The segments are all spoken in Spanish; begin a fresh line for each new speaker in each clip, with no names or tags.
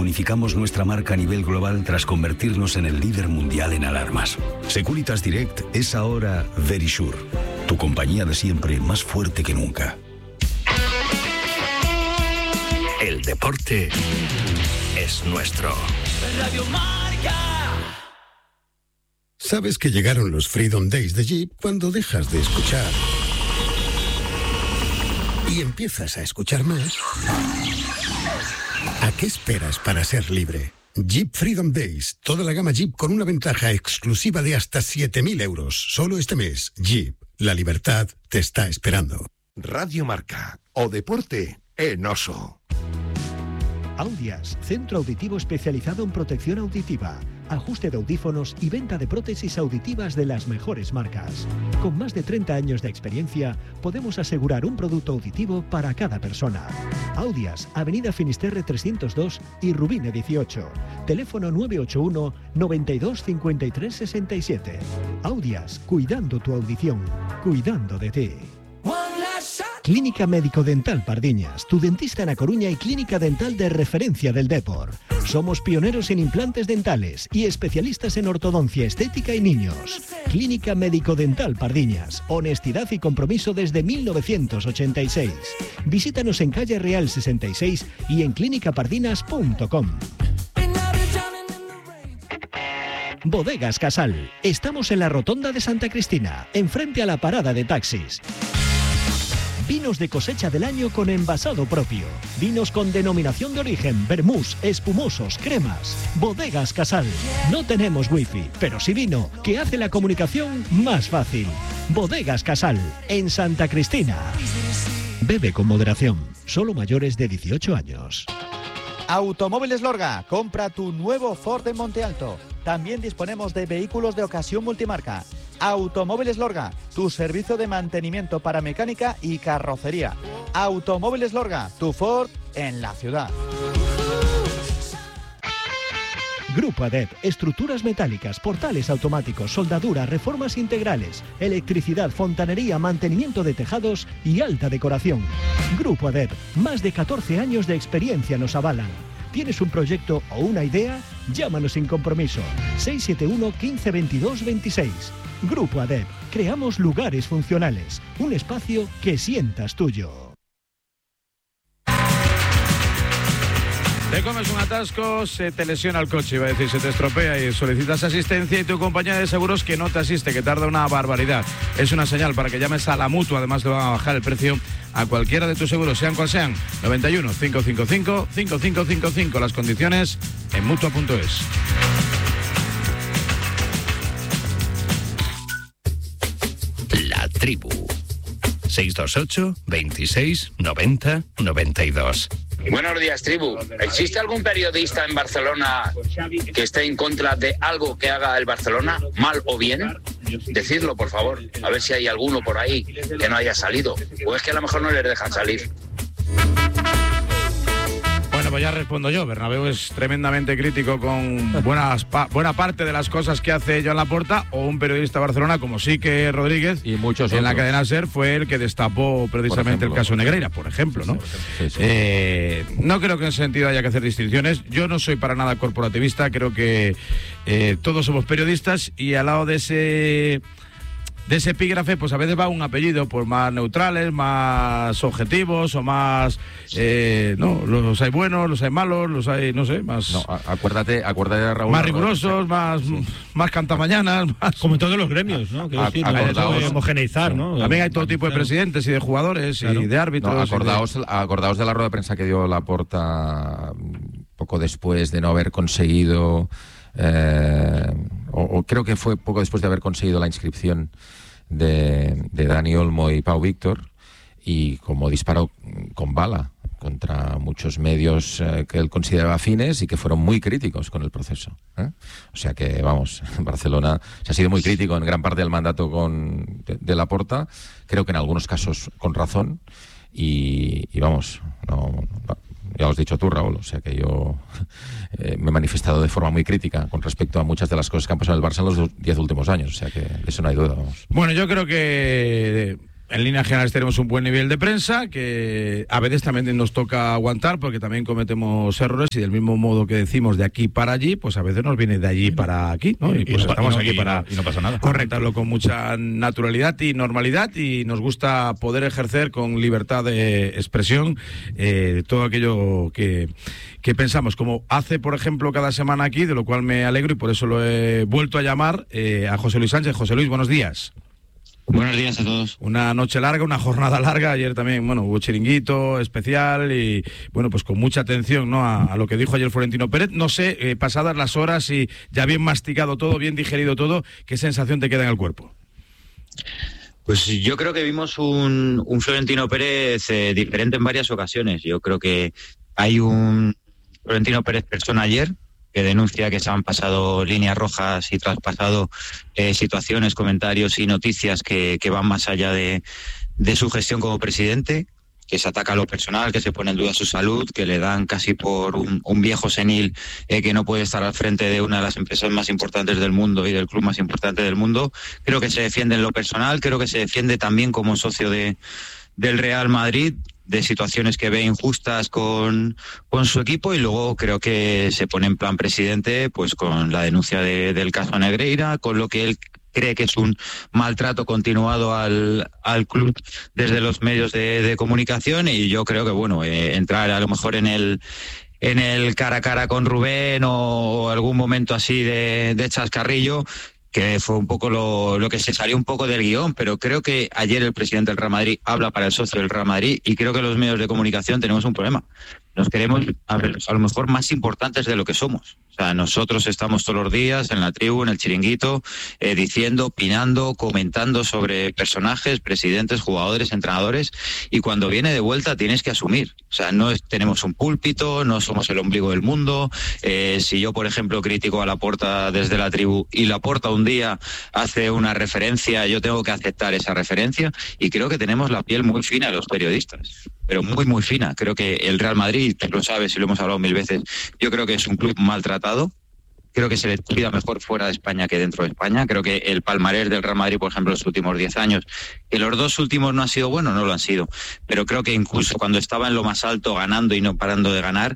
unificamos nuestra marca a nivel global tras convertirnos en el líder mundial en alarmas. Securitas Direct es ahora Verisure, tu compañía de siempre más fuerte que nunca. El deporte es nuestro.
Radio Marca.
¿Sabes que llegaron los Freedom Days de Jeep cuando dejas de escuchar y empiezas a escuchar más? ¿A qué esperas para ser libre? Jeep Freedom Days, toda la gama Jeep con una ventaja exclusiva de hasta 7.000 euros. Solo este mes, Jeep, la libertad te está esperando.
Radio Marca, o deporte en oso.
Audias, centro auditivo especializado en protección auditiva, ajuste de audífonos y venta de prótesis auditivas de las mejores marcas. Con más de 30 años de experiencia, podemos asegurar un producto auditivo para cada persona. Audias, Avenida Finisterre 302 y Rubine 18. Teléfono 981 92 53 67. Audias, cuidando tu audición, cuidando de ti. Clínica Médico Dental Pardiñas, tu dentista en A Coruña y clínica dental de referencia del Depor. Somos pioneros en implantes dentales y especialistas en ortodoncia estética y niños. Clínica Médico Dental Pardiñas, honestidad y compromiso desde 1986. Visítanos en calle Real 66 y en clinicapardinas.com. Bodegas Casal. Estamos en la Rotonda de Santa Cristina, enfrente a la parada de taxis. Vinos de cosecha del año con envasado propio. Vinos con denominación de origen, vermús, espumosos, cremas. Bodegas Casal. No tenemos wifi, pero sí vino, que hace la comunicación más fácil. Bodegas Casal, en Santa Cristina. Bebe con moderación. Solo mayores de 18 años.
Automóviles Lorga, compra tu nuevo Ford en Monte Alto. También disponemos de vehículos de ocasión multimarca. Automóviles Lorga, tu servicio de mantenimiento para mecánica y carrocería. Automóviles Lorga, tu Ford en la ciudad.
Grupo ADEP, estructuras metálicas, portales automáticos, soldadura, reformas integrales, electricidad, fontanería, mantenimiento de tejados y alta decoración. Grupo ADEP, más de 14 años de experiencia nos avalan. ¿Tienes un proyecto o una idea? Llámanos sin compromiso. 671 15 22 26. Grupo ADEP, creamos lugares funcionales, un espacio que sientas tuyo.
Te comes un atasco, se te lesiona el coche, iba a decir, se te estropea y solicitas asistencia y tu compañía de seguros que no te asiste, que tarda una barbaridad. Es una señal para que llames a la Mutua, además te van a bajar el precio a cualquiera de tus seguros, sean cual sean. 91 555 5555, las condiciones en Mutua.es.
La Tribu. 628 26 90 92.
Buenos días, tribu. ¿Existe algún periodista en Barcelona que esté en contra de algo que haga el Barcelona, mal o bien? Decidlo, por favor, a ver si hay alguno por ahí que no haya salido. O es que a lo mejor no les dejan salir.
Bueno, pues ya respondo yo. Bernabéu es tremendamente crítico con buena parte de las cosas que hace Joan Laporta, o un periodista de Barcelona como Sique Rodríguez
y muchos
en
otros.
la cadena SER fue el que destapó precisamente el caso Negreira, por ejemplo, ¿no?
Sí.
No creo que en ese sentido haya que hacer distinciones. Yo no soy para nada corporativista, creo que todos somos periodistas y al lado de ese epígrafe, pues a veces va un apellido pues más neutrales, más objetivos o más no, los hay buenos, los hay malos, los hay, no sé, más.
No, acuérdate Raúl.
Más rigurosos, más cantamañanas, más.
Como en todos los gremios, ¿no? Quiero decir, no hay homogeneizar, ¿no?
También hay todo tipo de presidentes y de jugadores, claro, y de árbitros.
No, acordaos de la rueda de prensa que dio Laporta poco después de no haber conseguido, o creo que fue poco después de haber conseguido la inscripción de Dani Olmo y Pau Víctor, y como disparó con bala contra muchos medios que él consideraba afines y que fueron muy críticos con el proceso, ¿eh? O sea que, vamos, Barcelona se ha sido muy crítico en gran parte del mandato de Laporta, creo que en algunos casos con razón, y vamos, no, ya lo has dicho tú, Raúl, o sea que yo me he manifestado de forma muy crítica con respecto a muchas de las cosas que han pasado en el Barça en los 10 últimos años, o sea que de eso no hay duda, vamos.
Bueno, yo creo que en líneas generales tenemos un buen nivel de prensa, que a veces también nos toca aguantar porque también cometemos errores y del mismo modo que decimos de aquí para allí, pues a veces nos viene de allí para aquí, ¿no? Y pues estamos aquí para
y no pasa nada.
Correctarlo con mucha naturalidad y normalidad, y nos gusta poder ejercer con libertad de expresión todo aquello que pensamos, como hace por ejemplo cada semana aquí, de lo cual me alegro y por eso lo he vuelto a llamar a José Luis Sánchez. José Luis, buenos días.
Buenos días a todos.
Una noche larga, una jornada larga. Ayer también, bueno, hubo chiringuito especial y, bueno, pues con mucha atención, ¿no?, a lo que dijo ayer Florentino Pérez. No sé, pasadas las horas y ya bien masticado todo, bien digerido todo, ¿qué sensación te queda en el cuerpo?
Pues yo creo que vimos un Florentino Pérez diferente en varias ocasiones. Yo creo que hay un Florentino Pérez persona ayer, que denuncia que se han pasado líneas rojas y traspasado situaciones, comentarios y noticias que van más allá de su gestión como presidente, que se ataca a lo personal, que se pone en duda su salud, que le dan casi por un viejo senil que no puede estar al frente de una de las empresas más importantes del mundo y del club más importante del mundo. Creo que se defiende en lo personal, creo que se defiende también como socio del Real Madrid, de situaciones que ve injustas con su equipo, y luego creo que se pone en plan presidente pues con la denuncia del caso Negreira, con lo que él cree que es un maltrato continuado al club desde los medios de comunicación. Y yo creo que, bueno, entrar a lo mejor en el cara a cara con Rubén o algún momento así de chascarrillo, que fue un poco lo que se salió un poco del guión, pero creo que ayer el presidente del Real Madrid habla para el socio del Real Madrid, y creo que los medios de comunicación tenemos un problema. Nos queremos a lo mejor más importantes de lo que somos. O sea, nosotros estamos todos los días en la tribu, en el chiringuito, diciendo, opinando, comentando sobre personajes, presidentes, jugadores, entrenadores, y cuando viene de vuelta tienes que asumir. O sea, no tenemos un púlpito, no somos el ombligo del mundo. Si yo, por ejemplo, critico a Laporta desde la tribu y Laporta un día hace una referencia, yo tengo que aceptar esa referencia, y creo que tenemos la piel muy fina los periodistas, pero muy, muy fina. Creo que el Real Madrid, tú lo sabes y lo hemos hablado 1000 veces, yo creo que es un club maltratado. Creo que se le cuida mejor fuera de España que dentro de España. Creo que el palmarés del Real Madrid, por ejemplo, los últimos 10 años, que los 2 últimos no han sido buenos, no lo han sido. Pero creo que incluso cuando estaba en lo más alto, ganando y no parando de ganar,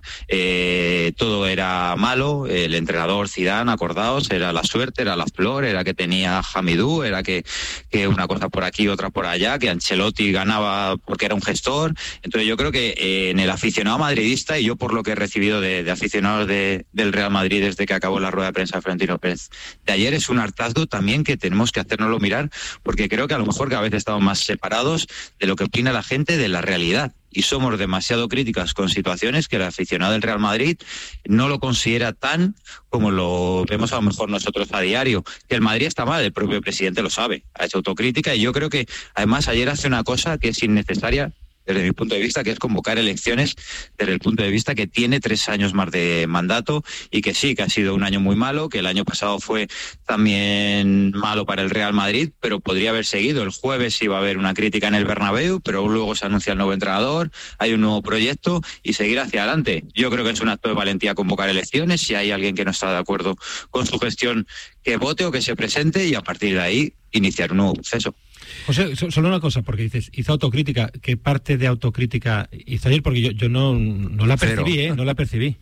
todo era malo. El entrenador Zidane, acordaos, era la suerte, era la flor, era que tenía Hamidou, era que una cosa por aquí, otra por allá, que Ancelotti ganaba porque era un gestor. Entonces yo creo que en el aficionado madridista, y yo por lo que he recibido de aficionados del Real Madrid desde que acabó la rueda de prensa de Florentino Pérez de ayer, es un hartazgo también que tenemos que hacérnoslo mirar, porque creo que a lo mejor cada vez estamos más separados de lo que opina la gente de la realidad, y somos demasiado críticas con situaciones que el aficionado del Real Madrid no lo considera tan como lo vemos a lo mejor nosotros a diario. Que el Madrid está mal, el propio presidente lo sabe, ha hecho autocrítica, y yo creo que además ayer hace una cosa que es innecesaria desde mi punto de vista, que es convocar elecciones desde el punto de vista que tiene 3 años más de mandato, y que sí, que ha sido un año muy malo, que el año pasado fue también malo para el Real Madrid, pero podría haber seguido. El jueves iba a haber una crítica en el Bernabéu, pero luego se anuncia el nuevo entrenador, hay un nuevo proyecto, y seguir hacia adelante. Yo creo que es un acto de valentía convocar elecciones. Si hay alguien que no está de acuerdo con su gestión, que vote o que se presente, y a partir de ahí iniciar un nuevo proceso.
José, solo una cosa, porque dices, hizo autocrítica. ¿Qué parte de autocrítica hizo ayer? Porque yo no la percibí, no la percibí.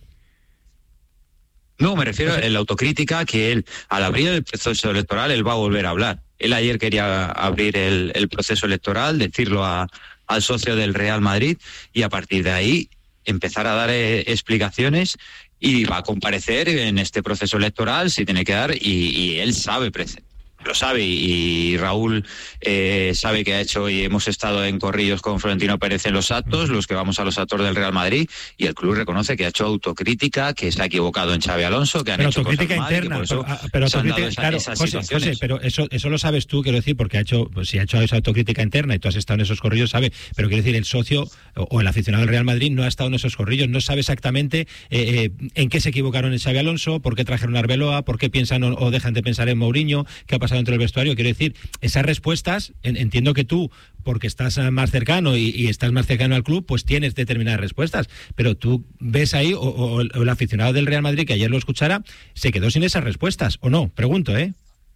No, me refiero a la autocrítica, que él, al abrir el proceso electoral, él va a volver a hablar. Él ayer quería abrir el proceso electoral, decirlo al socio del Real Madrid, y a partir de ahí empezar a dar explicaciones, y va a comparecer en este proceso electoral si tiene que dar, y él lo sabe, y Raúl sabe que ha hecho, y hemos estado en corrillos con Florentino Pérez en los actos, los que vamos a los actos del Real Madrid, y el club reconoce que ha hecho autocrítica, que se ha equivocado en Xabi Alonso, que han hecho autocrítica cosas interna, mal,
pero autocrítica, claro, José, pero eso lo sabes tú, quiero decir, porque si ha hecho esa autocrítica interna y tú has estado en esos corrillos, sabe, pero quiero decir, el socio o el aficionado del Real Madrid no ha estado en esos corrillos, no sabe exactamente en qué se equivocaron en Xabi Alonso, por qué trajeron a Arbeloa, por qué piensan o dejan de pensar en Mourinho, qué ha pasado dentro del vestuario. Quiero decir, esas respuestas, entiendo que tú, porque estás más cercano y estás más cercano al club, pues tienes determinadas respuestas, pero tú ves ahí, o el aficionado del Real Madrid que ayer lo escuchara, se quedó sin esas respuestas, ¿o no? Pregunto,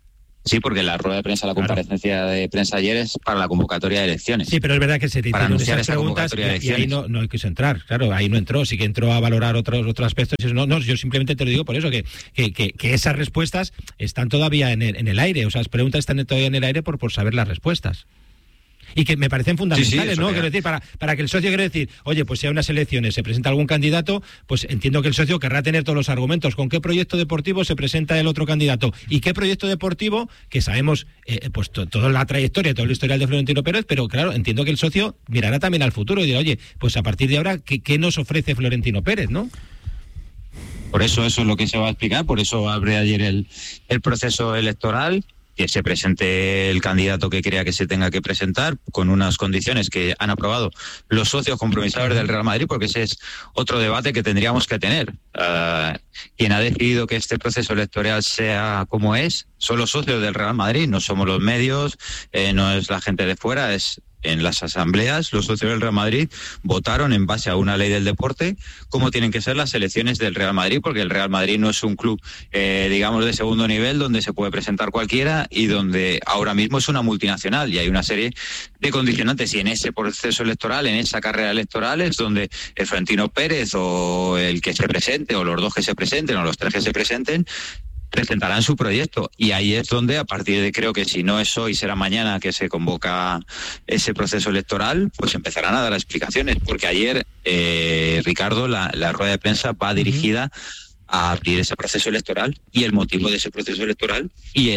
Sí, porque la rueda de prensa, la comparecencia de prensa ayer es para la convocatoria de elecciones.
Sí, pero es verdad que se te
para
hicieron
anunciar
esas
esa
preguntas
convocatoria de
y ahí no quiso entrar. Claro, ahí no entró, sí que entró a valorar otros aspectos. No, yo simplemente te lo digo por eso, que esas respuestas están todavía en el aire. O sea, las preguntas están todavía en el aire por saber las respuestas. Y que me parecen fundamentales, sí, ¿no? Quiero decir, para que el socio, quiero decir, oye, pues si hay unas elecciones se presenta algún candidato, pues entiendo que el socio querrá tener todos los argumentos. ¿Con qué proyecto deportivo se presenta el otro candidato? ¿Y qué proyecto deportivo? Que sabemos, pues toda la trayectoria, todo el historial de Florentino Pérez, pero claro, entiendo que el socio mirará también al futuro y dirá, oye, pues a partir de ahora, ¿qué nos ofrece Florentino Pérez, no?
Por eso es lo que se va a explicar, por eso abre ayer el proceso electoral, que se presente el candidato que crea que se tenga que presentar con unas condiciones que han aprobado los socios compromisadores del Real Madrid, porque ese es otro debate que tendríamos que tener. Quien ha decidido que este proceso electoral sea como es son los socios del Real Madrid, no somos los medios, no es la gente de fuera, es en las asambleas. Los socios del Real Madrid votaron en base a una ley del deporte cómo tienen que ser las elecciones del Real Madrid, porque el Real Madrid no es un club, digamos, de segundo nivel donde se puede presentar cualquiera y donde ahora mismo es una multinacional y hay una serie de condicionantes, y en ese proceso electoral, en esa carrera electoral es donde el Florentino Pérez o el que se presente o los dos que se presenten o los tres que se presenten presentarán su proyecto, y ahí es donde, a partir de, creo que si no es hoy será mañana que se convoca ese proceso electoral, pues empezarán a dar explicaciones, porque ayer, Ricardo, la rueda de prensa va dirigida a abrir ese proceso electoral y el motivo de ese proceso electoral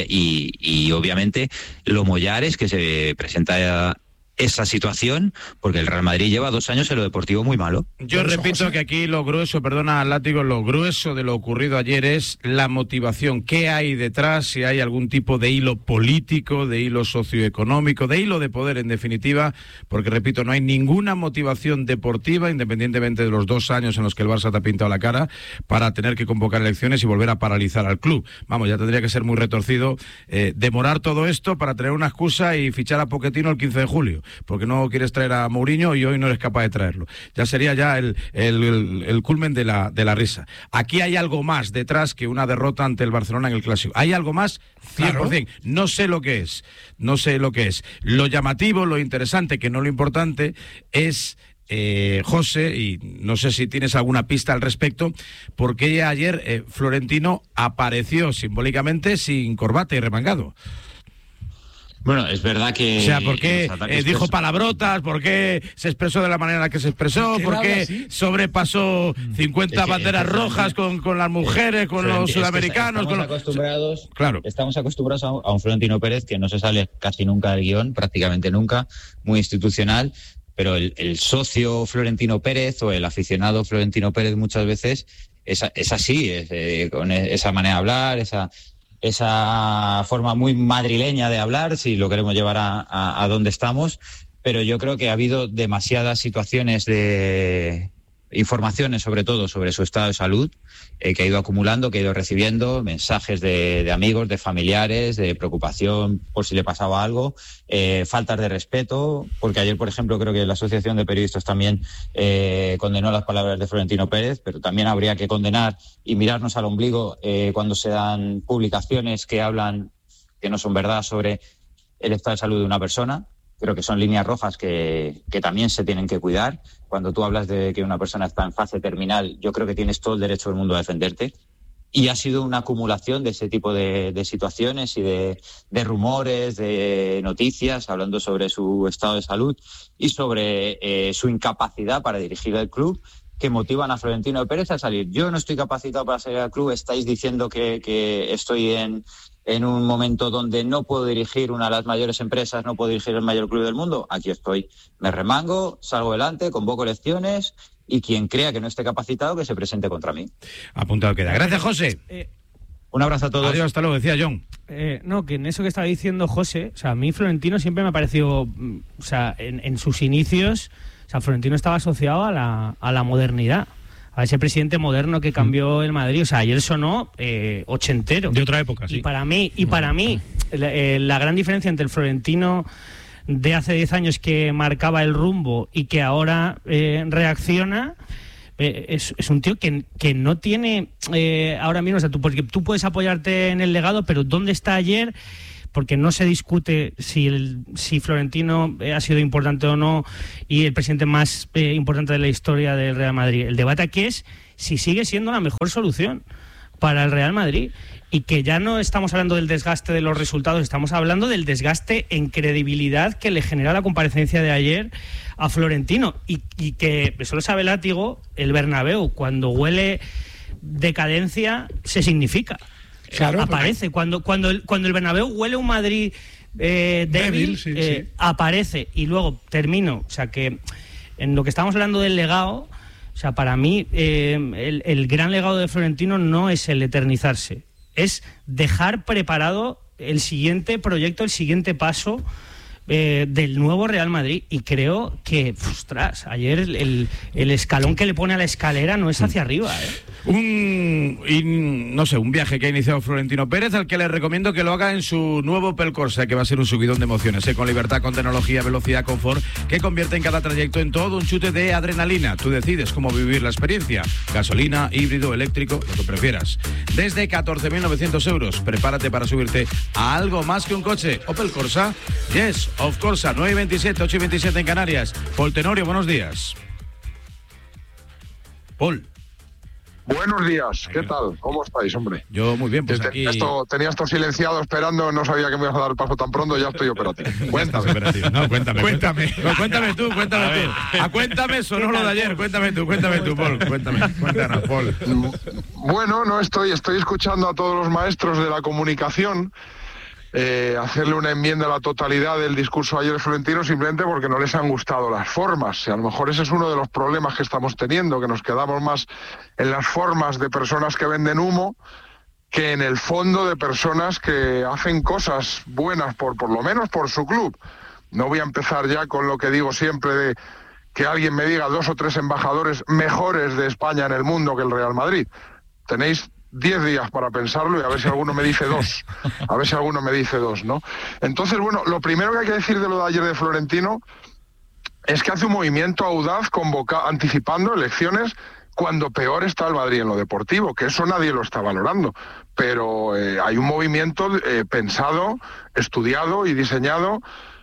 y obviamente lo mollar es que se presenta esa situación, porque el Real Madrid lleva 2 años en lo deportivo muy malo.
Yo repito que aquí lo grueso, perdona Látigo, lo grueso de lo ocurrido ayer es la motivación. ¿Qué hay detrás? Si hay algún tipo de hilo político, de hilo socioeconómico, de hilo de poder en definitiva, porque repito, no hay ninguna motivación deportiva, independientemente de los 2 años en los que el Barça te ha pintado la cara, para tener que convocar elecciones y volver a paralizar al club. Vamos, ya tendría que ser muy retorcido demorar todo esto para tener una excusa y fichar a Pochettino el 15 de julio. Porque no quieres traer a Mourinho y hoy no eres capaz de traerlo. Ya sería ya el culmen de la risa. Aquí hay algo más detrás que una derrota ante el Barcelona en el Clásico. Hay algo más 100%. Claro. No sé lo que es. Lo llamativo, lo interesante, que no lo importante, es... José, y no sé si tienes alguna pista al respecto, porque ayer Florentino apareció simbólicamente sin corbata y remangado.
Bueno, es verdad que...
O sea, ¿por qué dijo palabrotas? ¿Por qué se expresó de la manera en la que se expresó? ¿Por qué sobrepasó 50 banderas rojas con las mujeres, con los sudamericanos?
Estamos acostumbrados a un Florentino Pérez que no se sale casi nunca del guión, prácticamente nunca, muy institucional, pero el socio Florentino Pérez o el aficionado Florentino Pérez muchas veces es así, con esa manera de hablar, esa forma muy madrileña de hablar, si lo queremos llevar a donde estamos, pero yo creo que ha habido demasiadas situaciones de informaciones, sobre todo sobre su estado de salud, que ha ido acumulando, que ha ido recibiendo mensajes de amigos, de familiares, de preocupación por si le pasaba algo, faltas de respeto, porque ayer, por ejemplo, creo que la Asociación de Periodistas también condenó las palabras de Florentino Pérez, pero también habría que condenar y mirarnos al ombligo cuando se dan publicaciones que hablan, que no son verdad, sobre el estado de salud de una persona. Creo que son líneas rojas que también se tienen que cuidar. Cuando tú hablas de que una persona está en fase terminal, yo creo que tienes todo el derecho del mundo a defenderte. Y ha sido una acumulación de ese tipo de situaciones y de rumores, de noticias, hablando sobre su estado de salud y sobre su incapacidad para dirigir el club, que motivan a Florentino Pérez a salir. Yo no estoy capacitado para salir al club, estáis diciendo que estoy en un momento donde no puedo dirigir una de las mayores empresas, no puedo dirigir el mayor club del mundo. Aquí estoy, me remango, salgo adelante, convoco elecciones y quien crea que no esté capacitado que se presente contra mí.
Apuntado queda. Gracias, José.
Un abrazo a todos.
Adiós, hasta luego, decía John.
No, que en eso que estaba diciendo José, o sea, a mí Florentino siempre me ha parecido, o sea, en sus inicios, o sea, Florentino estaba asociado a la modernidad, a ese presidente moderno que cambió el Madrid. O sea, ayer sonó ochentero.
De otra época, sí.
Y para mí la gran diferencia entre el Florentino de hace 10 años, que marcaba el rumbo, y que ahora reacciona, es un tío que no tiene ahora mismo, o sea, porque tú puedes apoyarte en el legado, pero ¿dónde está ayer? porque no se discute si Florentino ha sido importante o no y el presidente más importante de la historia del Real Madrid. El debate aquí es si sigue siendo la mejor solución para el Real Madrid, y que ya no estamos hablando del desgaste de los resultados, estamos hablando del desgaste en credibilidad que le genera la comparecencia de ayer a Florentino, y que, eso lo sabe Látigo, el Bernabéu, cuando huele decadencia, se significa. Claro, aparece. Cuando el Bernabéu huele un Madrid débil, sí. Aparece. Y luego termino, o sea que en lo que estamos hablando del legado, o sea, para mí el gran legado de Florentino no es el eternizarse, es dejar preparado el siguiente proyecto, el siguiente paso del nuevo Real Madrid. Y creo que, ostras, ayer el escalón que le pone a la escalera no es hacia arriba,
un viaje que ha iniciado Florentino Pérez, al que le recomiendo que lo haga en su nuevo Opel Corsa, que va a ser un subidón de emociones, con libertad, con tecnología, velocidad, confort, que convierte en cada trayecto en todo un chute de adrenalina. Tú decides cómo vivir la experiencia: gasolina, híbrido, eléctrico, lo que prefieras. Desde 14.900 euros, prepárate para subirte a algo más que un coche. Opel Corsa, yes, of Corsa, 9:27, 8:27 en Canarias. Paul Tenorio, buenos días. Paul.
Buenos días, ¿qué tal? ¿Cómo estáis, hombre?
Yo muy bien, pues aquí...
Tenía esto silenciado esperando, no sabía que me ibas a dar el paso tan pronto, ya estoy operativo.
Cuéntame. Cuéntame tú. Cuéntame, sonó lo de ayer, cuéntame tú, Paul, cuéntanos, Paul.
Bueno, no estoy escuchando a todos los maestros de la comunicación hacerle una enmienda a la totalidad del discurso ayer de Florentino, simplemente porque no les han gustado las formas. Y a lo mejor ese es uno de los problemas que estamos teniendo, que nos quedamos más en las formas de personas que venden humo que en el fondo de personas que hacen cosas buenas por lo menos por su club. No voy a empezar ya con lo que digo siempre de que alguien me diga 2 o 3 embajadores mejores de España en el mundo que el Real Madrid. Tenéis 10 días para pensarlo y a ver si alguno me dice 2. ¿No? Entonces, bueno, lo primero que hay que decir de lo de ayer de Florentino es que hace un movimiento audaz anticipando elecciones cuando peor está el Madrid en lo deportivo, que eso nadie lo está valorando. Pero hay un movimiento pensado, estudiado y diseñado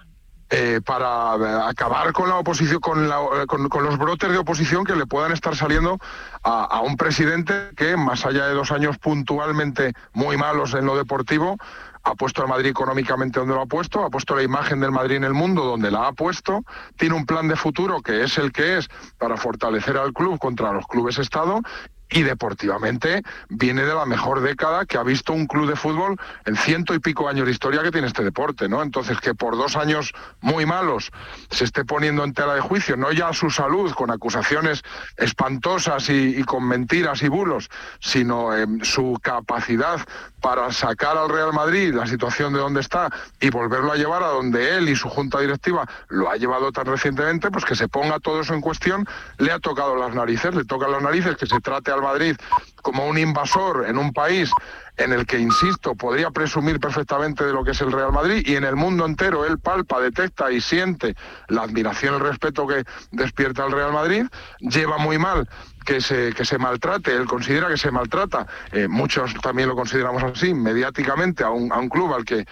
para acabar con la oposición, con los brotes de oposición que le puedan estar saliendo a un presidente que, más allá de 2 años puntualmente muy malos en lo deportivo, ha puesto al Madrid económicamente donde lo ha puesto la imagen del Madrid en el mundo donde la ha puesto, tiene un plan de futuro que es el que es para fortalecer al club contra los clubes Estado, y deportivamente viene de la mejor década que ha visto un club de fútbol en 100 y pico años de historia que tiene este deporte, ¿no? Entonces, que por 2 años muy malos se esté poniendo en tela de juicio, no ya su salud con acusaciones espantosas y con mentiras y bulos, sino su capacidad para sacar al Real Madrid la situación de donde está y volverlo a llevar a donde él y su junta directiva lo ha llevado tan recientemente, pues que se ponga todo eso en cuestión. Le ha tocado las narices, que se trate al Madrid como un invasor en un país en el que, insisto, podría presumir perfectamente de lo que es el Real Madrid, y en el mundo entero él palpa, detecta y siente la admiración y el respeto que despierta el Real Madrid. Lleva muy mal que se maltrate, él considera que se maltrata, muchos también lo consideramos así, mediáticamente a un club al que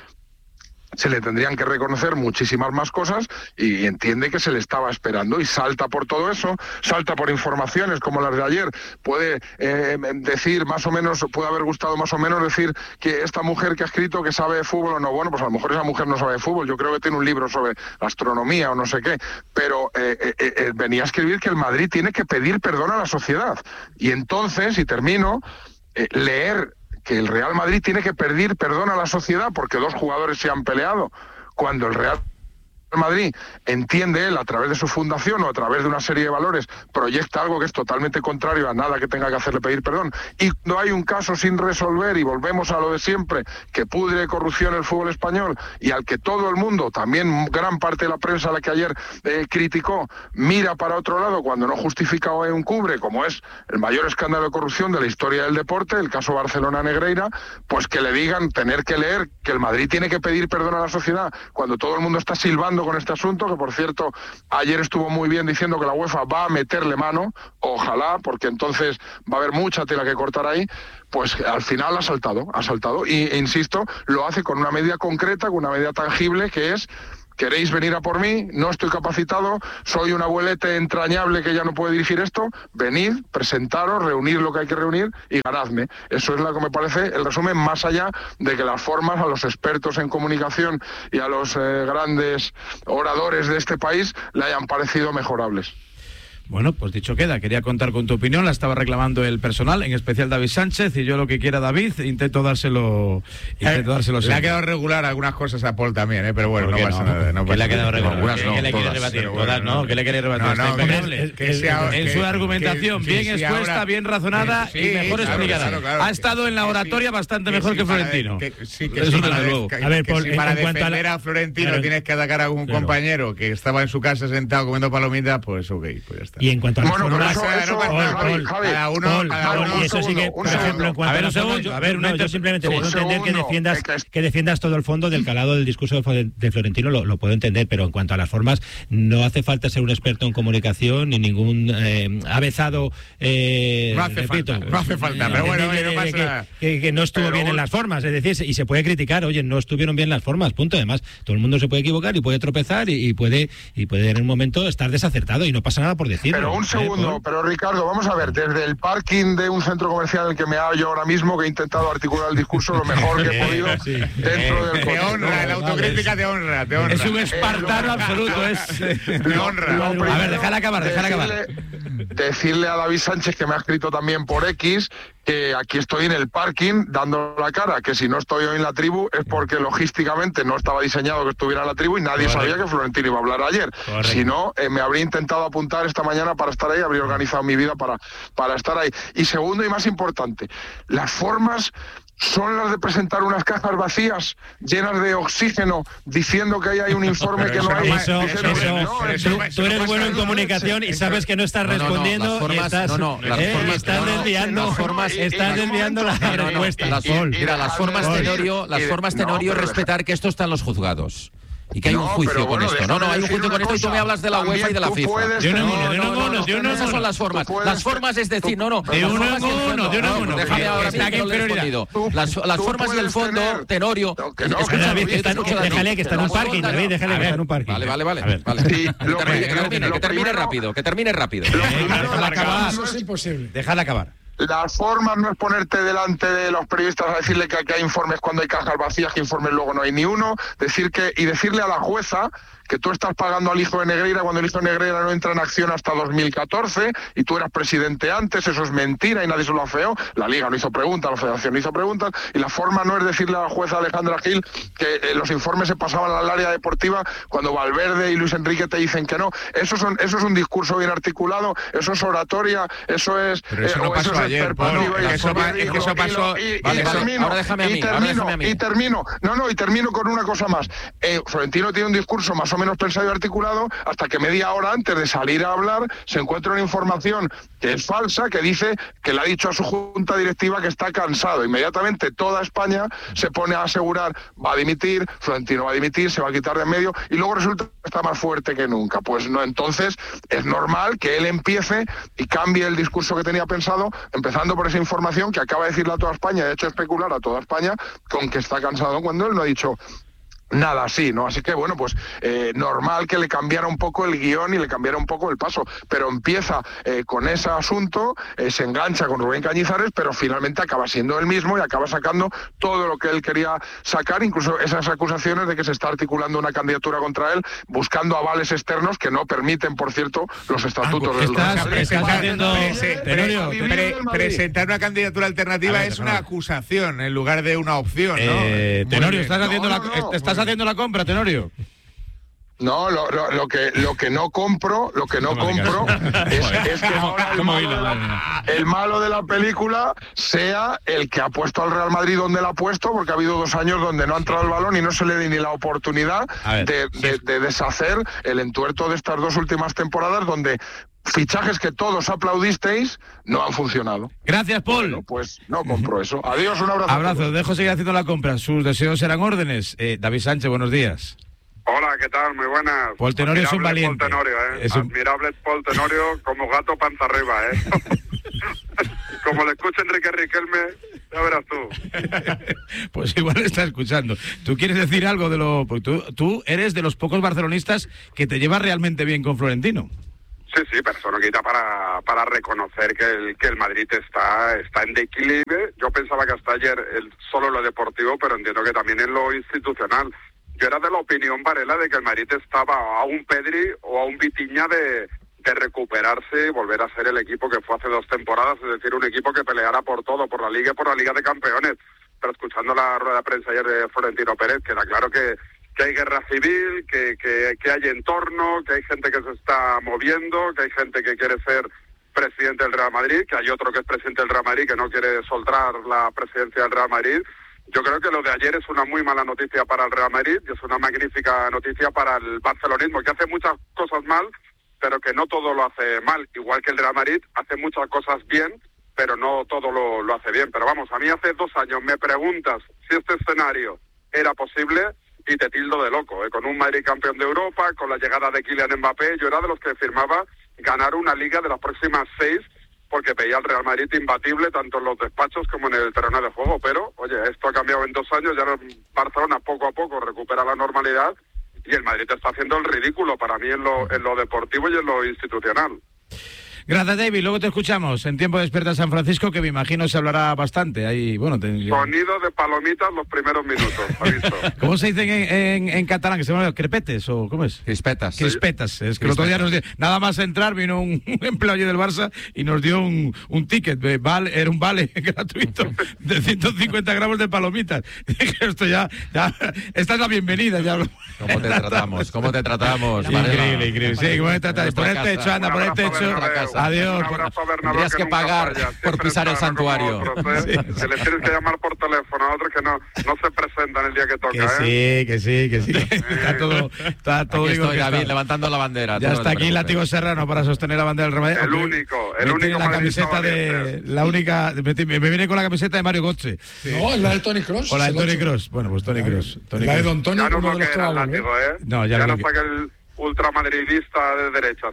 se le tendrían que reconocer muchísimas más cosas, y entiende que se le estaba esperando y salta por todo eso, salta por informaciones como las de ayer. Puede decir más o menos, puede haber gustado más o menos decir que esta mujer que ha escrito que sabe de fútbol o no. Bueno, pues a lo mejor esa mujer no sabe de fútbol, yo creo que tiene un libro sobre astronomía o no sé qué, pero venía a escribir que el Madrid tiene que pedir perdón a la sociedad. Y entonces, y termino, leer que el Real Madrid tiene que pedir perdón a la sociedad porque 2 jugadores se han peleado, cuando el Real Madrid entiende él, a través de su fundación o a través de una serie de valores, proyecta algo que es totalmente contrario a nada que tenga que hacerle pedir perdón. Y cuando hay un caso sin resolver, y volvemos a lo de siempre, que pudre corrupción el fútbol español y al que todo el mundo, también gran parte de la prensa a la que ayer criticó, mira para otro lado cuando no justifica o encubre, como es el mayor escándalo de corrupción de la historia del deporte, el caso Barcelona-Negreira, pues que le digan, tener que leer que el Madrid tiene que pedir perdón a la sociedad cuando todo el mundo está silbando siguiendo con este asunto, que por cierto ayer estuvo muy bien diciendo que la UEFA va a meterle mano, ojalá, porque entonces va a haber mucha tela que cortar ahí. Pues al final ha saltado y insisto, lo hace con una medida concreta, con una medida tangible, que es: ¿queréis venir a por mí? No estoy capacitado, soy un abuelete entrañable que ya no puede dirigir esto. Venid, presentaros, reunir lo que hay que reunir y ganadme. Eso es lo que me parece el resumen, más allá de que las formas a los expertos en comunicación y a los grandes oradores de este país le hayan parecido mejorables.
Bueno, pues dicho queda, quería contar con tu opinión, la estaba reclamando el personal, en especial David Sánchez, y yo lo que quiera David, intento dárselo siempre.
Le ha quedado regular algunas cosas a Paul también, pero bueno, no pasa nada.
¿Qué le ha quedado regular?
¿Qué
le quiere rebatir? Todas, ¿no? ¿Qué le quiere rebatir? En su argumentación, bien expuesta, bien razonada y mejor explicada. Ha estado en la oratoria bastante mejor que Florentino.
Sí, desde luego. A ver, Paul, para defender a Florentino tienes que atacar a un compañero que estaba en su casa sentado comiendo palomitas, pues ok, pues ya está.
Y en cuanto a las
formas,
cada uno, y eso sí que, por ejemplo, en cuanto yo simplemente puedo entender que defiendas todo el fondo del calado del discurso de Florentino, lo puedo entender, pero en cuanto a las formas, no hace falta ser un experto en comunicación ni ningún avezado.
No hace falta, pero bueno, no pasa nada.
Que no estuvo bien en las formas, es decir, y se puede criticar, oye, no estuvieron bien las formas, punto. Además, todo el mundo se puede equivocar y puede tropezar y puede en un momento estar desacertado y no pasa nada por decirlo.
Pero un segundo, pero Ricardo, vamos a ver, desde el parking de un centro comercial en el que me hallo ahora mismo, que he intentado articular el discurso lo mejor que he podido dentro del
coche. Te honra, la autocrítica te honra.
Es un espartano absoluto,
te honra.
A ver, déjala acabar.
Decirle a David Sánchez, que me ha escrito también por X, que aquí estoy en el parking dando la cara, que si no estoy hoy en la tribu es porque logísticamente no estaba diseñado que estuviera en la tribu y nadie sabía que Florentino iba a hablar ayer. Si no, me habría intentado apuntar esta mañana para estar ahí, habría organizado mi vida para estar ahí. Y segundo y más importante, las formas son las de presentar unas cajas vacías llenas de oxígeno diciendo que ahí hay un informe que no hay.
Tú eres bueno en comunicación y sabes que no estás respondiendo y estás desviando la respuesta.
Las formas, Tenorio, respetar que esto está en los juzgados. Y que hay un juicio con esto. Hay un juicio con esto y tú me hablas de la UEFA y de la FIFA. Esas son las formas. Las formas es decir, de uno en uno. Déjame ahora respondido. Las formas y el fondo, Tenorio.
Déjale que está en un parking, David, déjale que está en un parking.
Vale. Que termine rápido.
Eso es imposible.
Déjala acabar.
Las formas no es ponerte delante de los periodistas a decirle que hay informes cuando hay cajas vacías, que informes luego no hay ni uno, decirle a la jueza que tú estás pagando al hijo de Negreira cuando el hijo de Negreira no entra en acción hasta 2014 y tú eras presidente antes, eso es mentira y nadie se lo afeó. La Liga no hizo preguntas, la Federación no hizo preguntas, y la forma no es decirle a la jueza Alejandra Gil que los informes se pasaban al área deportiva cuando Valverde y Luis Enrique te dicen que no. Eso es un discurso bien articulado, eso es oratoria, eso es...
Pero eso no pasó ayer, eso pasó...
Y termino con una cosa más. Florentino tiene un discurso más o menos pensado y articulado hasta que media hora antes de salir a hablar se encuentra una información que es falsa, que dice que le ha dicho a su junta directiva que está cansado. Inmediatamente toda España se pone a asegurar, va a dimitir, Florentino va a dimitir, se va a quitar de en medio y luego resulta que está más fuerte que nunca. Pues no, entonces es normal que él empiece y cambie el discurso que tenía pensado, empezando por esa información que acaba de decirle a toda España, y de hecho especular a toda España con que está cansado cuando él no ha dicho nada así, ¿no? Así que bueno, pues normal que le cambiara un poco el guión y le cambiara un poco el paso, pero empieza con ese asunto, se engancha con Rubén Cañizares, pero finalmente acaba siendo él mismo y acaba sacando todo lo que él quería sacar, incluso esas acusaciones de que se está articulando una candidatura contra él, buscando avales externos que no permiten, por cierto, los estatutos del
presentar una candidatura alternativa es una acusación en lugar de una opción, ¿no?
Tenorio, estás haciendo la compra, Tenorio.
No, lo que no compro es que ahora el malo de la película sea el que ha puesto al Real Madrid donde la ha puesto, porque ha habido 2 años donde no ha entrado el balón y no se le da ni la oportunidad de deshacer el entuerto de estas 2 últimas temporadas donde fichajes que todos aplaudisteis no han funcionado.
Gracias, Paul.
Bueno, pues no compro eso. Adiós, un abrazo.
Abrazo, dejo seguir haciendo la compra. Sus deseos serán órdenes. David Sánchez, buenos días.
Hola, ¿qué tal? Muy buenas.
Paul Tenorio es un valiente.
Paul Tenorio, Admirable Paul Tenorio, como gato panza arriba, Como le escucha Enrique Riquelme, ya verás tú.
Pues igual está escuchando. ¿Tú quieres decir algo de lo...? Porque tú eres de los pocos barcelonistas que te llevas realmente bien con Florentino.
Sí, pero eso no quita para reconocer que el Madrid está en declive. Yo pensaba que hasta ayer solo lo deportivo, pero entiendo que también en lo institucional. Yo era de la opinión, Varela, de que el Madrid estaba a un Pedri o a un Vitinha de recuperarse y volver a ser el equipo que fue hace 2 temporadas, es decir, un equipo que peleara por todo, por la Liga y por la Liga de Campeones. Pero escuchando la rueda de prensa ayer de Florentino Pérez, queda claro que hay guerra civil, que hay entorno, que hay gente que se está moviendo, que hay gente que quiere ser presidente del Real Madrid, que hay otro que es presidente del Real Madrid que no quiere soltar la presidencia del Real Madrid. Yo creo que lo de ayer es una muy mala noticia para el Real Madrid y es una magnífica noticia para el barcelonismo, que hace muchas cosas mal, pero que no todo lo hace mal. Igual que el Real Madrid hace muchas cosas bien, pero no todo lo hace bien. Pero vamos, a mí hace 2 años me preguntas si este escenario era posible y te tildo de loco. Con un Madrid campeón de Europa, con la llegada de Kylian Mbappé, yo era de los que firmaba ganar una liga de las próximas 6, porque veía al Real Madrid imbatible tanto en los despachos como en el terreno de juego, pero oye, esto ha cambiado en 2 años, ya Barcelona poco a poco recupera la normalidad y el Madrid está haciendo el ridículo para mí en lo deportivo y en lo institucional.
Gracias, David. Luego te escuchamos en Tiempo de Despierta San Francisco, que me imagino se hablará bastante. Ahí, bueno,
sonido de palomitas los primeros minutos, aviso.
¿Cómo se dice en catalán? ¿Que se llama crepetes o cómo es?
Crispetas.
Crispetas. Es que el otro día nada más entrar vino un empleado del Barça y nos dio un ticket. Era un vale gratuito de 150 gramos de palomitas. Esto ya esta es la bienvenida. Ya.
¿Cómo te tratamos?
Increíble. Sí, ¿cómo te tratas? Pon el techo, anda, pon el techo. Adiós.
Tendrías que pagar por pisar el santuario.
Que les tienes que llamar por teléfono a otros que no se presentan el día que toca.
Que sí. Está todo.
Aquí estoy, David, levantando la bandera.
Ya está aquí Látigo Serrano para sostener la bandera del Real Madrid.
El único.
La camiseta me viene con la camiseta de Mario Götze.
No, es la de Toni Kroos.
O la de Toni Kroos. Bueno, pues Toni Kroos.
La de Don Toni,
ya no
uno de los clavos.
No,
ya no saca el ultramadridista de derechas,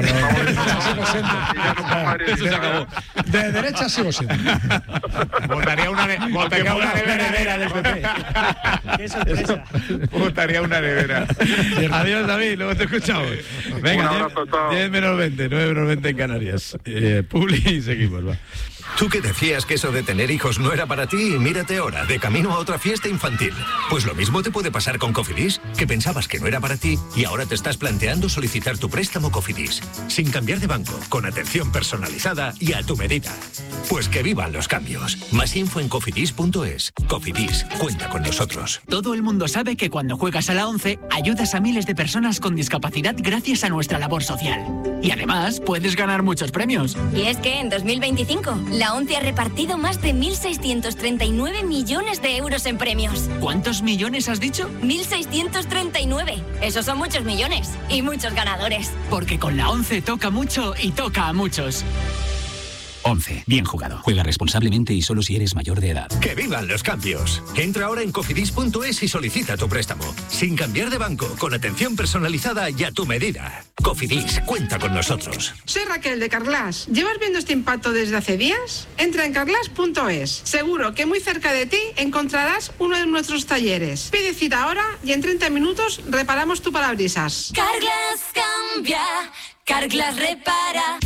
Eso se acabó. De derecha sigo siendo.
Votaría una nevera
del PP. Qué sorpresa.
Votaría una nevera.
Adiós, David, luego te escuchamos. Venga, 10 menos 20, 9 menos 20 en Canarias. Publi y seguimos, va.
Tú que decías que eso de tener hijos no era para ti, mírate ahora, de camino a otra fiesta infantil. Pues lo mismo te puede pasar con Cofidis, que pensabas que no era para ti y ahora te estás planteando solicitar tu préstamo Cofidis. Sin cambiar de banco, con atención personalizada y a tu medida. Pues que vivan los cambios. Más info en cofidis.es. Cofidis, cuenta con nosotros.
Todo el mundo sabe que cuando juegas a la 11, ayudas a miles de personas con discapacidad gracias a nuestra labor social. Y además, puedes ganar muchos premios.
Y es que en 2025... la ONCE ha repartido más de 1.639 millones de euros en premios.
¿Cuántos millones has dicho?
1.639. Esos son muchos millones y muchos ganadores.
Porque con la ONCE toca mucho y toca a muchos.
11. Bien jugado. Juega responsablemente y solo si eres mayor de edad.
¡Que vivan los cambios! Entra ahora en cofidis.es y solicita tu préstamo. Sin cambiar de banco, con atención personalizada y a tu medida. Cofidis, cuenta con nosotros.
Soy Raquel de Carglass. ¿Llevas viendo este impacto desde hace días? Entra en carglass.es. Seguro que muy cerca de ti encontrarás uno de nuestros talleres. Pide cita ahora y en 30 minutos reparamos tu parabrisas.
Carglass cambia, Carglass repara.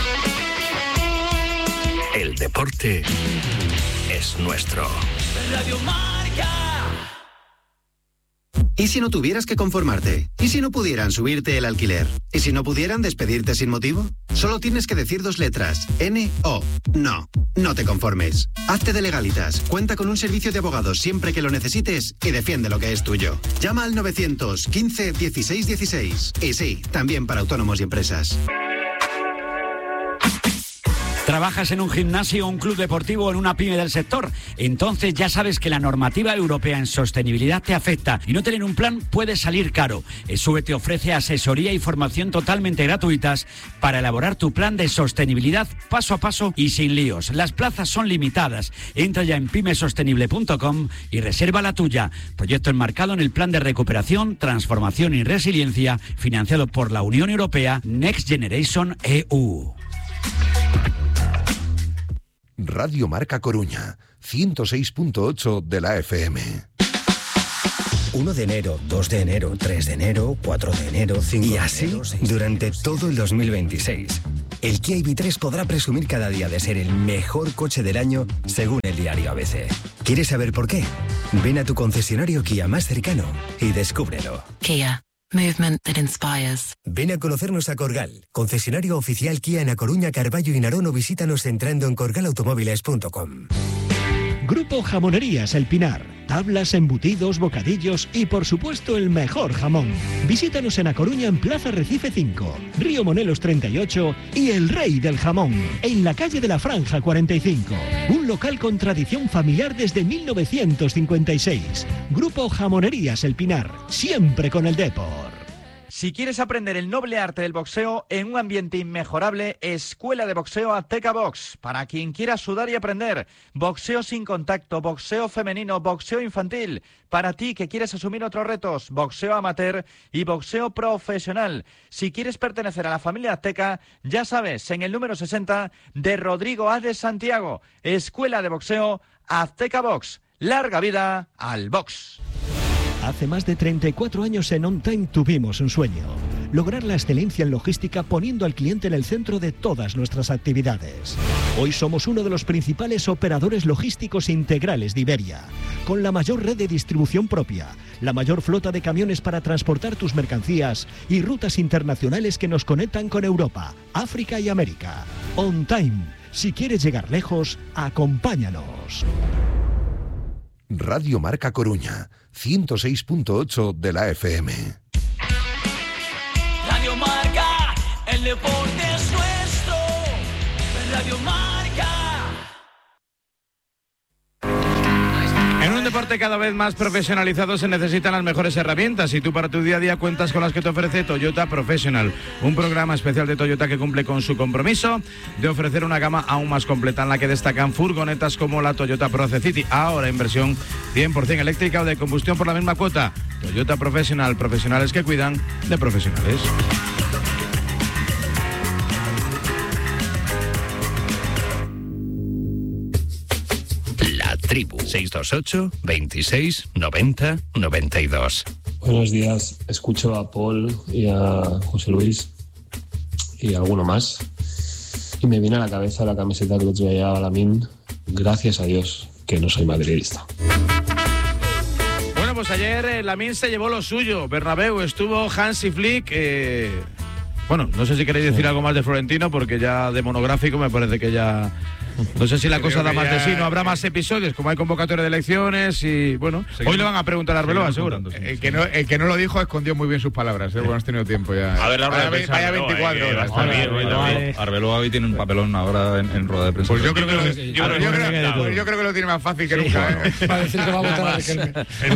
El deporte es nuestro.
Radio Marca.
¿Y si no tuvieras que conformarte? ¿Y si no pudieran subirte el alquiler? ¿Y si no pudieran despedirte sin motivo? Solo tienes que decir 2 letras. N-O. No. No te conformes. Hazte de Legalitas. Cuenta con un servicio de abogados siempre que lo necesites y defiende lo que es tuyo. Llama al 915 16 16. Y sí, también para autónomos y empresas.
¿Trabajas en un gimnasio, un club deportivo o en una pyme del sector? Entonces ya sabes que la normativa europea en sostenibilidad te afecta y no tener un plan puede salir caro. ESUE te ofrece asesoría y formación totalmente gratuitas para elaborar tu plan de sostenibilidad paso a paso y sin líos. Las plazas son limitadas. Entra ya en pymesostenible.com y reserva la tuya. Proyecto enmarcado en el Plan de Recuperación, Transformación y Resiliencia, financiado por la Unión Europea, Next Generation EU.
Radio Marca Coruña, 106.8 de la FM.
1 de enero, 2 de enero, 3 de enero, 4 de enero, 5 de enero... Y así, durante todo el 2026. El Kia EV3 podrá presumir cada día de ser el mejor coche del año, según el diario ABC. ¿Quieres saber por qué? Ven a tu concesionario Kia más cercano y descúbrelo.
Kia. Movement that inspires.
Ven a conocernos a Corgal, concesionario oficial Kia en A Coruña, Carballo y Narón, o visítanos entrando en corgalautomóviles.com.
Grupo Jamonerías El Pinar. Tablas, embutidos, bocadillos y, por supuesto, el mejor jamón. Visítanos en A Coruña, en Plaza Recife 5, Río Monelos 38 y El Rey del Jamón, en la calle de la Franja 45. Un local con tradición familiar desde 1956. Grupo Jamonerías El Pinar, siempre con el Depor.
Si quieres aprender el noble arte del boxeo en un ambiente inmejorable, Escuela de Boxeo Azteca Box. Para quien quiera sudar y aprender, boxeo sin contacto, boxeo femenino, boxeo infantil. Para ti que quieres asumir otros retos, boxeo amateur y boxeo profesional. Si quieres pertenecer a la familia Azteca, ya sabes, en el número 60 de Rodrigo A. de Santiago. Escuela de Boxeo Azteca Box. Larga vida al box.
Hace más de 34 años en On Time tuvimos un sueño: lograr la excelencia en logística poniendo al cliente en el centro de todas nuestras actividades. Hoy somos uno de los principales operadores logísticos integrales de Iberia, con la mayor red de distribución propia, la mayor flota de camiones para transportar tus mercancías y rutas internacionales que nos conectan con Europa, África y América. On Time. Si quieres llegar lejos, acompáñanos.
Radio Marca Coruña, 106.8 de la FM.
Radio Marca, el deporte es nuestro. Radio Marca.
En un deporte cada vez más profesionalizado se necesitan las mejores herramientas y tú para tu día a día cuentas con las que te ofrece Toyota Professional, un programa especial de Toyota que cumple con su compromiso de ofrecer una gama aún más completa en la que destacan furgonetas como la Toyota Proce City, ahora en versión 100% eléctrica o de combustión por la misma cuota. Toyota Professional, profesionales que cuidan de profesionales.
Tribu 628 26 90 92.
Buenos días, escucho a Paul y a José Luis y a alguno más y me viene a la cabeza la camiseta que el otro día llevaba Lamine. Gracias a Dios que no soy madridista.
Bueno, pues ayer Lamine se llevó lo suyo. Bernabéu estuvo Hansi Flick. Bueno, no sé si queréis decir algo más de Florentino, porque ya de monográfico me parece que ya... No sé si la cosa da más de sí, no habrá más episodios, como hay convocatoria de elecciones y bueno, hoy le van a preguntar a Arbeloa, seguro.
El que no lo dijo escondió muy bien sus palabras, bueno, has tenido tiempo ya.
A ver, la hora de prensa.
Vaya 24 horas.
Arbeloa hoy tiene un papelón ahora en rueda de prensa.
Pues yo creo que lo tiene más fácil que nunca.
Para decir que va a votar a Riquelme.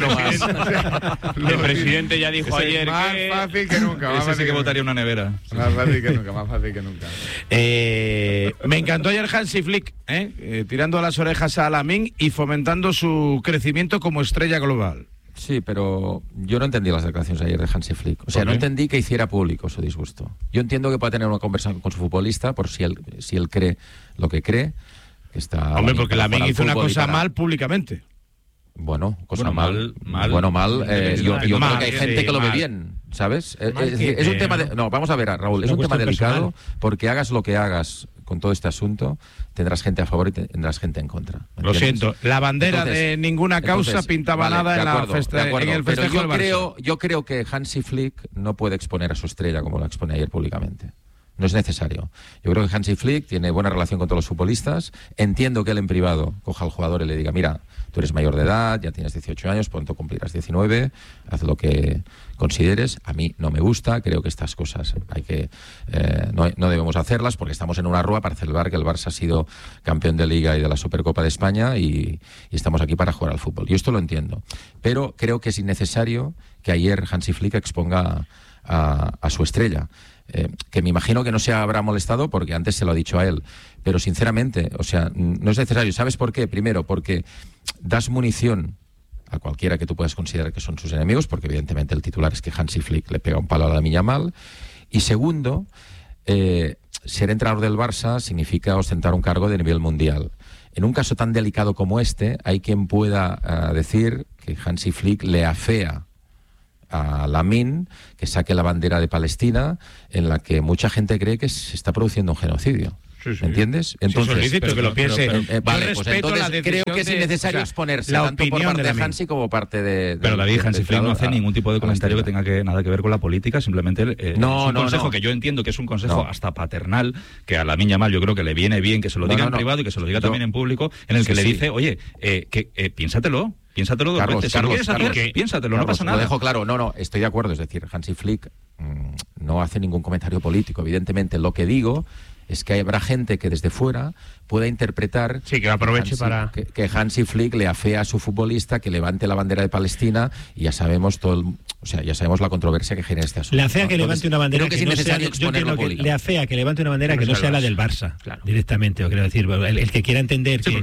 El presidente ya dijo ayer
más fácil que nunca.
Ese sí que votaría una nevera.
Más fácil que nunca.
Me encantó ayer Hansi Flick, tirando a las orejas a Lamine y fomentando su crecimiento como estrella global.
Sí, pero yo no entendí las declaraciones ayer de Hansi Flick. O sea, no entendí que hiciera público su disgusto. Yo entiendo que pueda tener una conversación con su futbolista por si él cree lo que cree. Que está.
Hombre, porque Lamine hizo una cosa mal públicamente.
Bueno, cosa mal. Bueno, mal. Yo creo que hay gente que lo ve bien, ¿sabes? Es un tema de... No, vamos a ver, Raúl, es un tema delicado porque hagas lo que hagas con todo este asunto, tendrás gente a favor y tendrás gente en contra.
Lo siento, la bandera de ninguna causa pintaba nada en el festejo del Barça.
Yo creo que Hansi Flick no puede exponer a su estrella como la expone ayer públicamente. No es necesario. Yo creo que Hansi Flick tiene buena relación con todos los futbolistas. Entiendo que él en privado coja al jugador y le diga, mira, tú eres mayor de edad, ya tienes 18 años, pronto cumplirás 19, haz lo que consideres. A mí no me gusta, creo que estas cosas no debemos hacerlas, porque estamos en una rúa para celebrar que el Barça ha sido campeón de Liga y de la Supercopa de España y estamos aquí para jugar al fútbol. Yo esto lo entiendo, pero creo que es innecesario que ayer Hansi Flick exponga a su estrella. Que me imagino que no se habrá molestado porque antes se lo ha dicho a él, pero sinceramente, o sea, no es necesario. ¿Sabes por qué? Primero, porque das munición a cualquiera que tú puedas considerar que son sus enemigos, porque evidentemente el titular es que Hansi Flick le pega un palo a Lamine Yamal. Y segundo, ser entrenador del Barça significa ostentar un cargo de nivel mundial. En un caso tan delicado como este, hay quien pueda decir que Hansi Flick le afea a Lamine que saque la bandera de Palestina, en la que mucha gente cree que se está produciendo un genocidio. ¿Me entiendes? Entonces,
es lícito que lo piense.
Vale, pues entonces creo que es innecesario exponerse tanto por parte de Hansi como parte de...
Pero David, Hansi Flick no hace ningún tipo de comentario que tenga nada que ver con la política, simplemente es un consejo que yo entiendo que es un consejo hasta paternal, que a Lamine Yamal yo creo que le viene bien que se lo diga en privado y que se lo diga también en público, en el que le dice, oye, piénsatelo. Piénsatelo dos veces. Si lo quieres hacer, piénsatelo, no pasa nada.
Lo dejo claro, no, estoy de acuerdo. Es decir, Hansi Flick no hace ningún comentario político. Evidentemente, lo que digo es que habrá gente que desde fuera pueda interpretar
que aproveche
que Hansi Flick le afea a su futbolista, que levante la bandera de Palestina, y ya sabemos ya sabemos la controversia que genera este asunto.
Le afea que levante una bandera
que no sea, yo entiendo
que le afea que levante una bandera que no sea la del Barça, directamente, o quiero decir, el que quiera entender que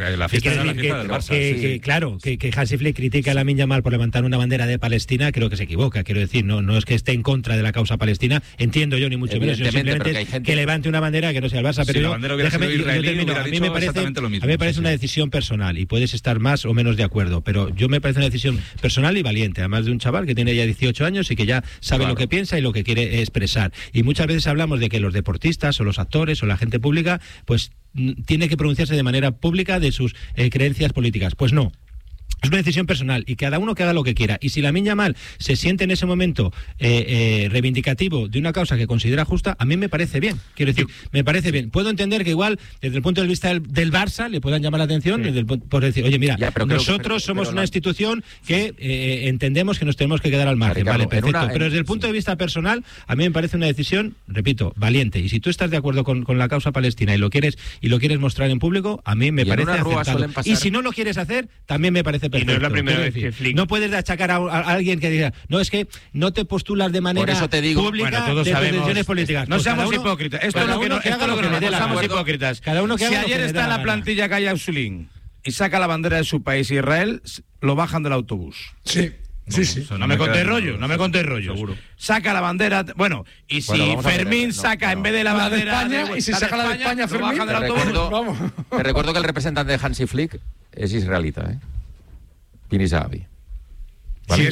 Hansi Flick critica a Lamine Yamal por levantar una bandera de Palestina, creo que se equivoca. Quiero decir, no es que esté en contra de la causa palestina, entiendo yo, ni mucho menos, sino simplemente que levante una bandera que no sea el Barça. Pero a mí me parece una decisión personal, y puedes estar más o menos de acuerdo, pero yo me parece una decisión personal y valiente, además de un chaval que tiene ya 18 años y que ya sabe lo que piensa y lo que quiere expresar. Y muchas veces hablamos de que los deportistas o los actores o la gente pública pues tiene que pronunciarse de manera pública de sus creencias políticas. Pues no. Es una decisión personal y cada uno que haga lo que quiera. Y si Lamine Yamal se siente en ese momento reivindicativo de una causa que considera justa, a mí me parece bien. Quiero decir, me parece bien. Puedo entender que igual, desde el punto de vista del Barça, le puedan llamar la atención por decir, oye, mira, nosotros somos una institución que entendemos que nos tenemos que quedar al margen. Vale, perfecto. Pero desde el punto de vista personal, a mí me parece una decisión, repito, valiente. Y si tú estás de acuerdo con la causa palestina y lo quieres mostrar en público, a mí me parece acertado. Y si no lo quieres hacer, también me parece perfecto.
Y no es la primera vez que Flick...
No puedes achacar a alguien que diga, no, es que no te postulas de manera pública de posiciones políticas.
No seamos hipócritas. Esto es lo que no seamos hipócritas. Si ayer está en la plantilla Kaya Ausulín y saca la bandera de su país, Israel, lo bajan del autobús.
Sí.
No me conté rollo. Seguro. Saca la bandera. Bueno, y si Fermín saca en vez de la bandera
de España, y si saca la de España, Fermín,
te recuerdo que el representante de Hansi Flick es israelita, Pini Zahavi. ¿Vale?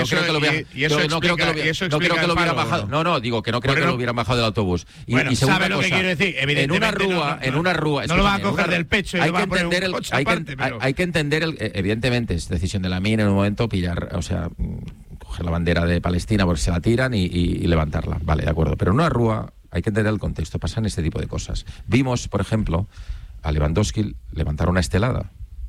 No creo que lo hubieran bajado. No, digo que no creo que lo hubieran bajado del autobús.
Y ¿sabe lo que quiero decir? Evidentemente
en una rúa.
No lo van a coger del pecho y lo van a poner un coche aparte.
Hay que entender, evidentemente, es decisión de Lamine en un momento pillar, coger la bandera de Palestina porque se la tiran y levantarla. Vale, de acuerdo. Pero en una rúa hay que entender el contexto. Pasan este tipo de cosas. Vimos, por ejemplo, a Lewandowski levantar una estelada.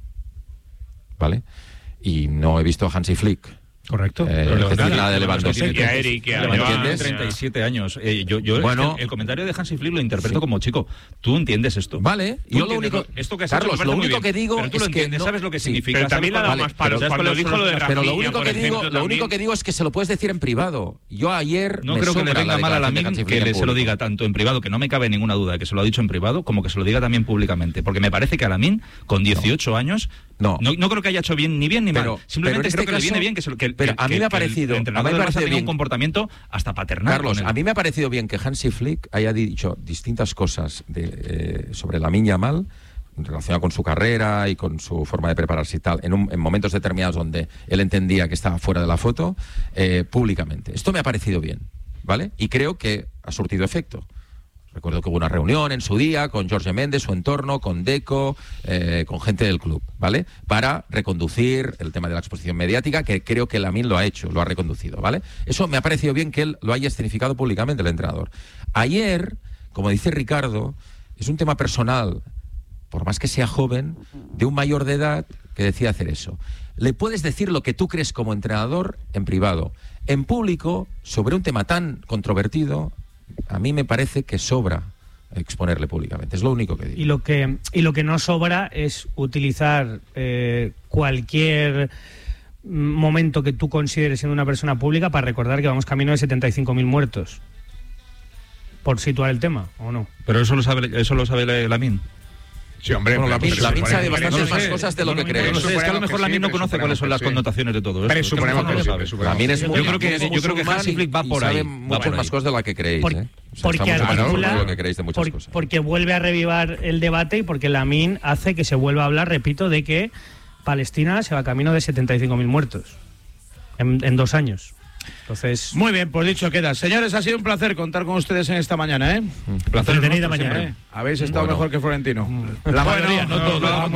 ¿Vale? Y no he visto a Hansi Flick.
Correcto.
Decir nada de Lewandowski.
Y a Eric, que lleva 37 años. Yo el comentario de Hansi Flick lo interpreto como, chico, ¿tú entiendes esto?
Vale. Yo lo único...
Esto que
Carlos, lo único que digo
es que no sabes lo que significa.
Pero también le ha dado más palos cuando dijo lo de Rafinha.
Pero lo único que digo es que se lo puedes decir en privado. Yo ayer...
No creo que le venga mal a Lamine que se lo diga tanto en privado, que no me cabe ninguna duda de que se lo ha dicho en privado, como que se lo diga también públicamente. Porque me parece que a Lamine, con 18 años... No creo que haya hecho ni bien ni mal. Simplemente creo que le viene bien que
a mí me ha parecido,
el entrenador del Barça tenga un comportamiento hasta paternal.
Carlos, a mí me ha parecido bien que Hansi Flick haya dicho distintas cosas sobre Lamine Yamal relacionado con su carrera y con su forma de prepararse y tal, en momentos determinados donde él entendía que estaba fuera de la foto, públicamente. Esto me ha parecido bien, ¿vale? Y creo que ha surtido efecto. Recuerdo que hubo una reunión en su día con Jorge Méndez, su entorno, con Deco, con gente del club, ¿vale? Para reconducir el tema de la exposición mediática, que creo que Lamine lo ha hecho, lo ha reconducido, ¿vale? Eso me ha parecido bien que él lo haya escenificado públicamente, el entrenador. Ayer, como dice Ricardo, es un tema personal, por más que sea joven, de un mayor de edad que decía hacer eso. Le puedes decir lo que tú crees como entrenador en privado. En público, sobre un tema tan controvertido, a mí me parece que sobra exponerle públicamente. Es lo único que digo.
Y lo que no sobra es utilizar cualquier momento que tú consideres siendo una persona pública para recordar que vamos camino de 75.000 muertos. Por situar el tema, ¿o no?
Pero eso lo sabe Lamine.
Sí, hombre,
bueno, Lamine sabe bastantes más cosas de lo que cree.
Es que a lo mejor Lamine no conoce cuáles son las connotaciones de todo esto.
Pero suponemos que lo sabe.
Lamine es muy,
yo creo que Hansi Flick va por ahí.
Sabe muchas más cosas de las que creéis.
Porque vuelve a revivar el debate y porque Lamine hace que se vuelva a hablar, repito, de que Palestina se va camino de 75.000 muertos en 2 años. Entonces,
muy bien, pues dicho queda. Señores, ha sido un placer contar con ustedes en esta mañana, ¿eh?
Placer tenido mañana.
Habéis estado mejor que Florentino. La mayoría, no todos.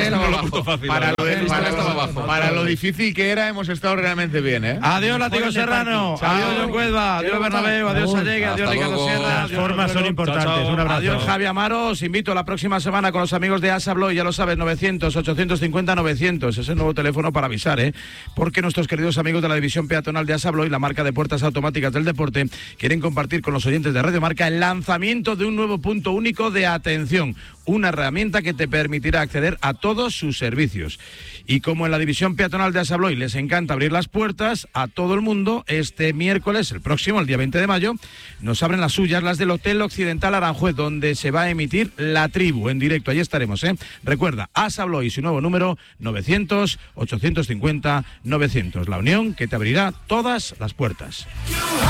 Para lo difícil que era, hemos estado realmente bien, ¿eh?
Adiós, Látigo Serrano. Adiós, John Cuedva. Adiós, Bernabéu. Adiós, Allegui. Adiós, Ricardo Sierra.
Las formas son importantes. Un abrazo.
Adiós, Javi Amaro. Os invito la próxima semana con los amigos de AS Abloy. Ya lo sabes, 900-850-900. Es el nuevo teléfono para avisar, ¿eh? Porque nuestros queridos amigos de la división peatonal de AS Abloy, la marca de puertas automáticas del deporte, quieren compartir con los oyentes de Radio Marca el lanzamiento de un nuevo punto único de atención, una herramienta que te permitirá acceder a todos sus servicios. Y como en la división peatonal de AS Abloy les encanta abrir las puertas a todo el mundo, este miércoles, el próximo, el día 20 de mayo, nos abren las suyas, las del Hotel Occidental Aranjuez, donde se va a emitir La Tribu en directo. Allí estaremos, ¿eh? Recuerda, AS Abloy y su nuevo número, 900-850-900. La unión que te abrirá todas las puertas.